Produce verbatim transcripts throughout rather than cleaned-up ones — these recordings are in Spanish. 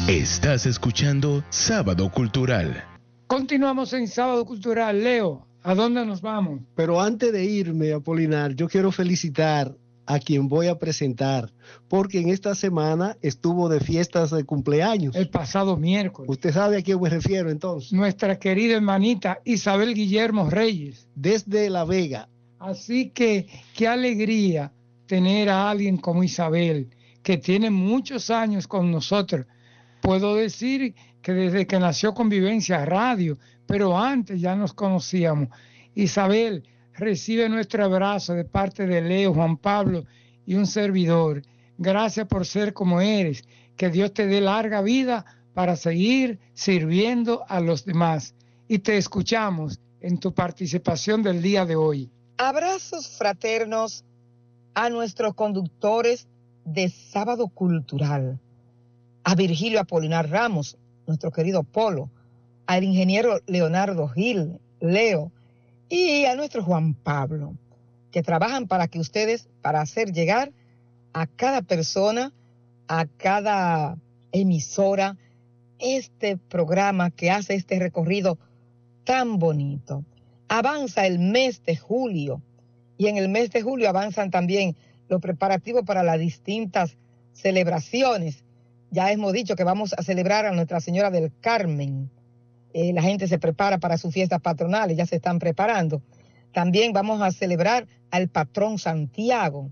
Estás escuchando Sábado Cultural. Continuamos en Sábado Cultural. Leo, ¿a dónde nos vamos? Pero antes de irme, Apolinar, yo quiero felicitar a quien voy a presentar, porque en esta semana estuvo de fiestas de cumpleaños. El pasado miércoles. ¿Usted sabe a quién me refiero entonces? Nuestra querida hermanita Isabel Guillermo Reyes. Desde La Vega. Así que qué alegría tener a alguien como Isabel, que tiene muchos años con nosotros. Puedo decir que desde que nació Convivencia Radio, pero antes ya nos conocíamos. Isabel, recibe nuestro abrazo de parte de Leo, Juan Pablo y un servidor. Gracias por ser como eres. Que Dios te dé larga vida para seguir sirviendo a los demás. Y te escuchamos en tu participación del día de hoy. Abrazos fraternos a nuestros conductores de Sábado Cultural. A Virgilio Apolinar Ramos, nuestro querido Polo, al ingeniero Leonardo Gil, Leo, y a nuestro Juan Pablo, que trabajan para que ustedes, para hacer llegar a cada persona, a cada emisora, este programa que hace este recorrido tan bonito. Avanza el mes de julio, y en el mes de julio avanzan también los preparativos para las distintas celebraciones. Ya hemos dicho que vamos a celebrar a Nuestra Señora del Carmen. Eh, la gente se prepara para sus fiestas patronales, ya se están preparando. También vamos a celebrar al patrón Santiago.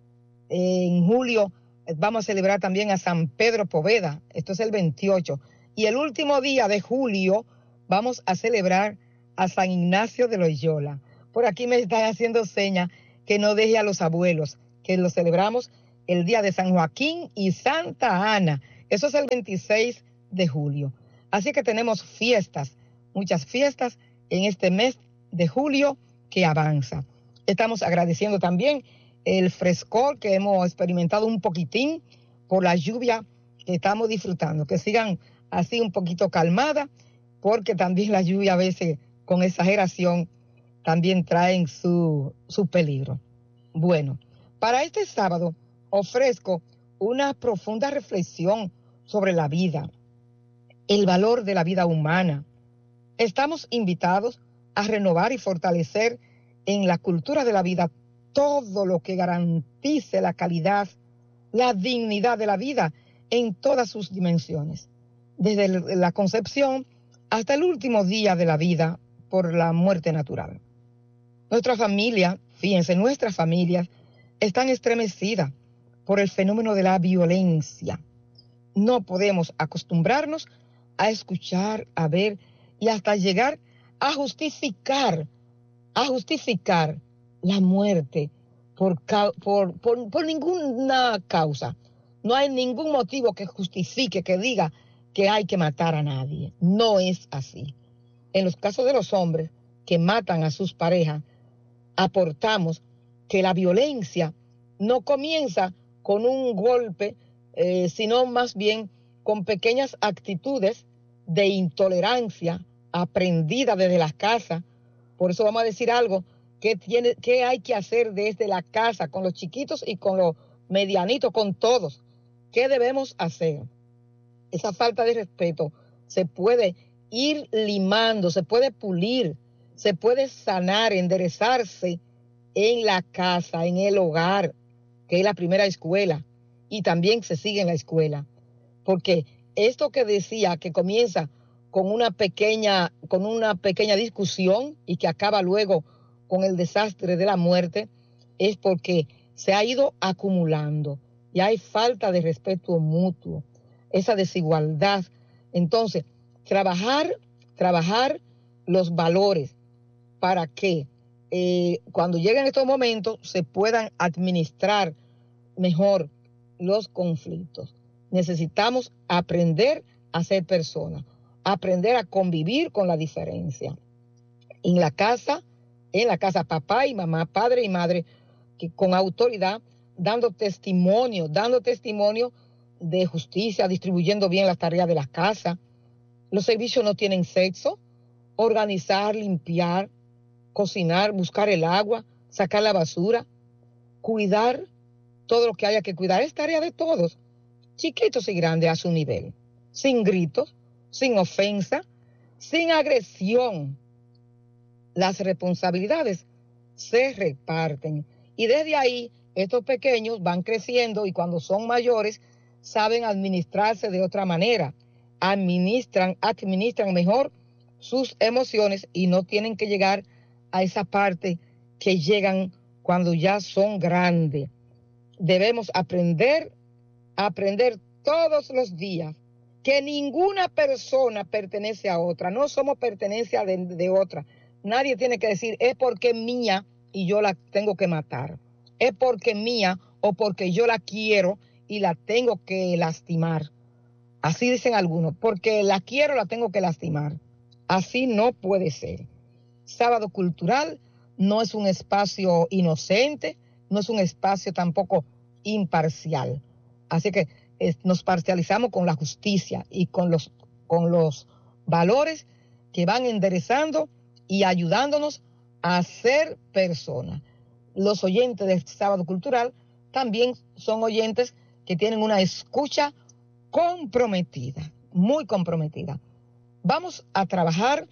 Eh, en julio eh, vamos a celebrar también a San Pedro Poveda. Esto es el veintiocho. Y el último día de julio vamos a celebrar a San Ignacio de Loyola. Por aquí me están haciendo señas que no deje a los abuelos, que lo celebramos el día de San Joaquín y Santa Ana. Eso es el veintiséis de julio. Así que tenemos fiestas, muchas fiestas en este mes de julio que avanza. Estamos agradeciendo también el frescor que hemos experimentado un poquitín por la lluvia que estamos disfrutando. Que sigan así un poquito calmada, porque también la lluvia a veces con exageración también traen su, su peligro. Bueno, para este sábado ofrezco una profunda reflexión sobre la vida, el valor de la vida humana. Estamos invitados a renovar y fortalecer en la cultura de la vida todo lo que garantice la calidad, la dignidad de la vida en todas sus dimensiones, desde la concepción hasta el último día de la vida por la muerte natural. Nuestra familia, fíjense, nuestras familias están estremecidas por el fenómeno de la violencia. No podemos acostumbrarnos a escuchar, a ver y hasta llegar a justificar, a justificar la muerte por, por, por, por ninguna causa. No hay ningún motivo que justifique, que diga que hay que matar a nadie. No es así. En los casos de los hombres que matan a sus parejas, aportamos que la violencia no comienza con un golpe, eh, sino más bien con pequeñas actitudes de intolerancia aprendida desde la casa. Por eso vamos a decir algo que tiene, que hay que hacer desde la casa, con los chiquitos y con los medianitos, con todos. ¿Qué debemos hacer? Esa falta de respeto se puede ir limando, se puede pulir, se puede sanar, enderezarse en la casa, en el hogar, que es la primera escuela, y también se sigue en la escuela. Porque esto que decía, que comienza con una pequeña, con una pequeña discusión y que acaba luego con el desastre de la muerte, es porque se ha ido acumulando y hay falta de respeto mutuo, esa desigualdad. Entonces, trabajar, trabajar los valores para que eh, cuando lleguen estos momentos se puedan administrar mejor los conflictos. Necesitamos aprender a ser personas, aprender a convivir con la diferencia. En la casa, en la casa papá y mamá, padre y madre, que con autoridad, dando testimonio, dando testimonio de justicia, distribuyendo bien las tareas de la casa. Los servicios no tienen sexo. Organizar, limpiar, cocinar, buscar el agua, sacar la basura, cuidar todo lo que haya que cuidar. Es tarea de todos, chiquitos y grandes a su nivel. sin gritos, sin ofensa, sin agresión. Las responsabilidades se reparten y desde ahí estos pequeños van creciendo y cuando son mayores saben administrarse de otra manera, administran, administran mejor sus emociones y no tienen que llegar a esa parte que llegan cuando ya son grandes. Debemos aprender, aprender todos los días que ninguna persona pertenece a otra, no somos pertenencia de, de otra. Nadie tiene que decir, es porque es mía y yo la tengo que matar. Es porque es mía o porque yo la quiero y la tengo que lastimar. Así dicen algunos, porque la quiero la tengo que lastimar. Así no puede ser. Sábado Cultural no es un espacio inocente, no es un espacio tampoco imparcial. Así que eh, nos parcializamos con la justicia y con los, con los valores que van enderezando y ayudándonos a ser personas. Los oyentes de Sábado Cultural también son oyentes que tienen una escucha comprometida, muy comprometida. Vamos a trabajar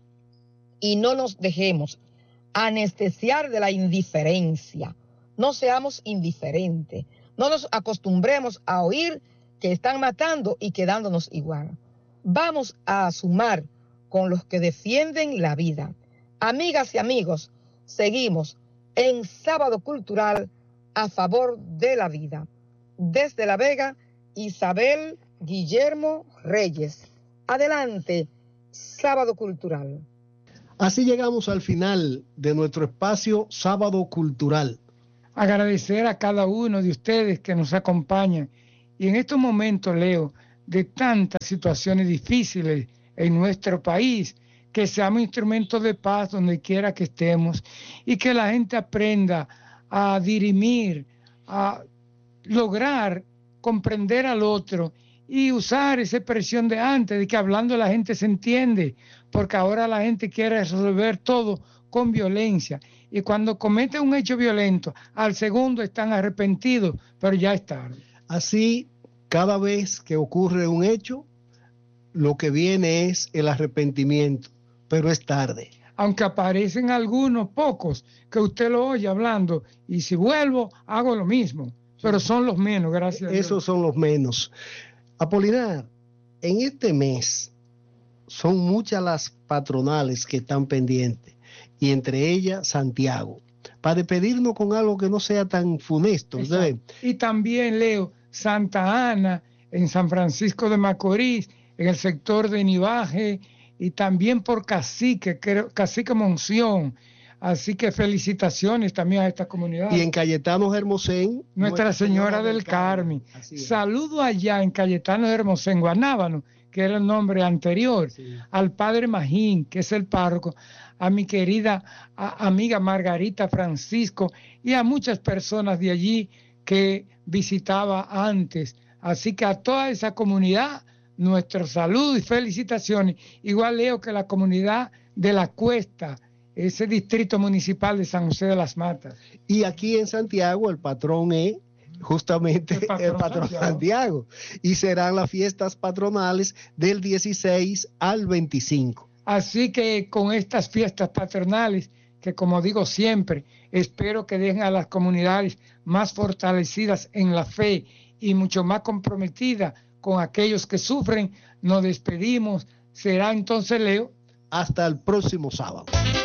y no nos dejemos anestesiar de la indiferencia. No seamos indiferentes. No nos acostumbremos a oír que están matando y quedándonos igual. Vamos a sumar con los que defienden la vida. Amigas y amigos, seguimos en Sábado Cultural a favor de la vida. Desde La Vega, Isabel Guillermo Reyes. Adelante, Sábado Cultural. Así llegamos al final de nuestro espacio Sábado Cultural. Agradecer a cada uno de ustedes que nos acompañan. Y en estos momentos, Leo, de tantas situaciones difíciles en nuestro país, que seamos instrumentos de paz donde quiera que estemos y que la gente aprenda a dirimir, a lograr comprender al otro y usar esa expresión de antes, de que hablando la gente se entiende, porque ahora la gente quiere resolver todo con violencia. Y cuando comete un hecho violento, al segundo están arrepentidos, pero ya es tarde. Así, cada vez que ocurre un hecho, lo que viene es el arrepentimiento, pero es tarde. Aunque aparecen algunos, pocos, que usted lo oye hablando, y si vuelvo, hago lo mismo. Pero son los menos, gracias a Dios. Esos son los menos. Apolinar, en este mes son muchas las patronales que están pendientes, y entre ellas Santiago, para despedirnos con algo que no sea tan funesto. Y también, Leo, Santa Ana, en San Francisco de Macorís, en el sector de Nivaje, y también por Cacique, Cacique Monción. Así que felicitaciones también a esta comunidad. Y en Cayetano Hermosén, Nuestra Señora del Carmen. Saludo allá en Cayetano Hermosén, Guanábano, que era el nombre anterior, sí. Al padre Magín, que es el párroco, a mi querida a, amiga Margarita Francisco y a muchas personas de allí que visitaba antes. Así que a toda esa comunidad, nuestro saludo y felicitaciones. Igual leo que la comunidad de La Cuesta, ese distrito municipal de San José de las Matas. Y aquí en Santiago el patrón es justamente el patrón, el patrón Santiago. Santiago. Y serán las fiestas patronales del dieciséis al veinticinco. Así que con estas fiestas patronales, que como digo siempre, espero que dejen a las comunidades más fortalecidas en la fe y mucho más comprometidas con aquellos que sufren, nos despedimos. Será entonces, Leo, hasta el próximo sábado.